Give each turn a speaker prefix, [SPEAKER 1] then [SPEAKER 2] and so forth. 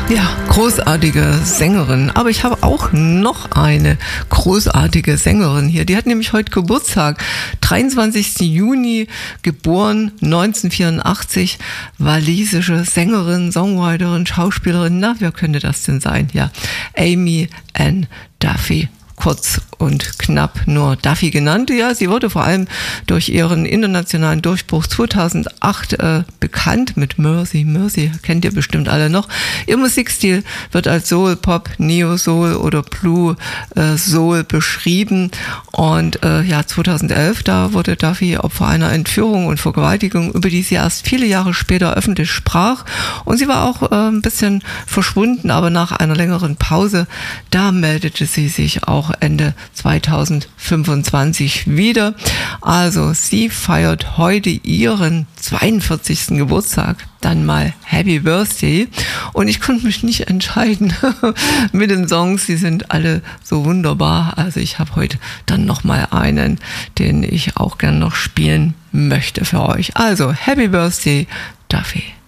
[SPEAKER 1] Ja, großartige Sängerin. Aber ich habe auch noch eine großartige Sängerin hier. Die hat nämlich heute Geburtstag. 23. Juni, geboren 1984. Walisische Sängerin, Songwriterin, Schauspielerin. Na, wer könnte das denn sein? Ja, Amy Ann Duffy. Kurz und knapp nur Duffy genannt. Ja, sie wurde vor allem durch ihren internationalen Durchbruch 2008 bekannt mit Mercy. Mercy kennt ihr bestimmt alle noch. Ihr Musikstil wird als Soul, Pop, Neo Soul oder Blue Soul beschrieben. Und 2011, da wurde Duffy Opfer einer Entführung und Vergewaltigung, über die sie erst viele Jahre später öffentlich sprach. Und sie war auch ein bisschen verschwunden, aber nach einer längeren Pause, da meldete sie sich auch Ende 2025 wieder. Also sie feiert heute ihren 42. Geburtstag. Dann mal Happy Birthday. Und ich konnte mich nicht entscheiden mit den Songs. Die sind alle so wunderbar. Also ich habe heute dann nochmal einen, den ich auch gerne noch spielen möchte für euch. Also Happy Birthday, Duffy.